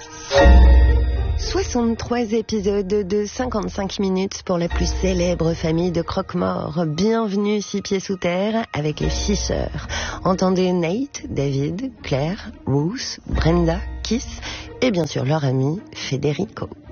63 épisodes de 55 minutes pour la plus célèbre famille de croque-morts. Bienvenue 6 pieds sous terre avec les Fisher. Entendez Nate, David, Claire, Ruth, Brenda, Kiss et bien sûr leur ami Federico.